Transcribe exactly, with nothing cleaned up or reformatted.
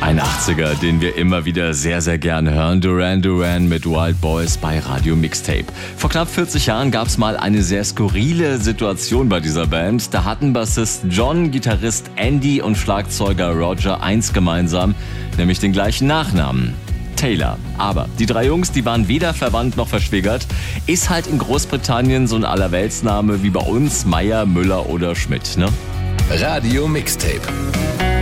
Ein achtziger, den wir immer wieder sehr, sehr gerne hören. Duran Duran mit Wild Boys bei Radio Mixtape. Vor knapp vierzig Jahren gab es mal eine sehr skurrile Situation bei dieser Band. Da hatten Bassist John, Gitarrist Andy und Schlagzeuger Roger eins gemeinsam, nämlich den gleichen Nachnamen. Taylor. Aber die drei Jungs, die waren weder verwandt noch verschwägert. Ist halt in Großbritannien so ein Allerweltsname wie bei uns Meyer, Müller oder Schmidt, ne? Radio Mixtape.